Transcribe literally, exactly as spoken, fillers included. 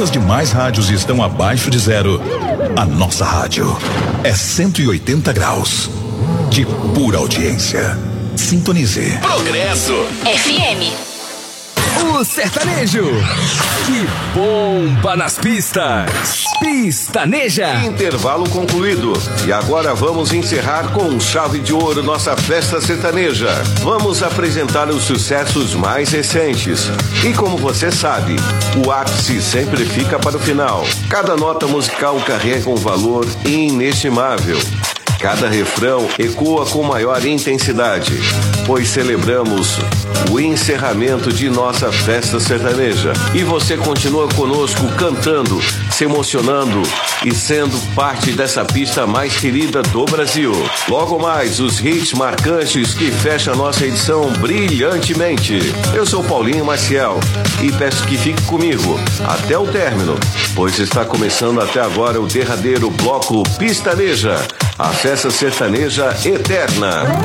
as demais rádios estão abaixo de zero, a nossa rádio é cento e oitenta graus de pura audiência. Sintonize. Progresso F M. O sertanejo que bomba nas pistas. Pistaneja. Intervalo concluído. E agora vamos encerrar com chave de ouro nossa festa sertaneja. Vamos apresentar os sucessos mais recentes. E como você sabe, o ápice sempre fica para o final. Cada nota musical carrega um valor inestimável. Cada refrão ecoa com maior intensidade, pois celebramos o encerramento de nossa festa sertaneja. E você continua conosco cantando, se emocionando e sendo parte dessa pista mais querida do Brasil. Logo mais, os hits marcantes que fecham a nossa edição brilhantemente. Eu sou Paulinho Maciel e peço que fique comigo até o término, pois está começando até agora o derradeiro bloco Pistaneja, a festa sertaneja eterna.